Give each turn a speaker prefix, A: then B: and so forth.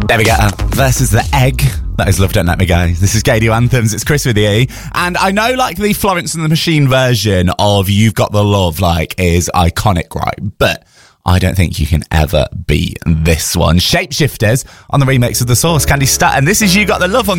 A: There we go. Versus the Egg. That is Love Don't Let Me Go. This is Gadio Anthems. It's Chris with you. And I know, like, the Florence and the Machine version of You've Got the Love, like, is iconic, right? But I don't think you can ever beat this one. Shapeshifters on the remix of The Source, Candy Stutt. And this is You Got the Love on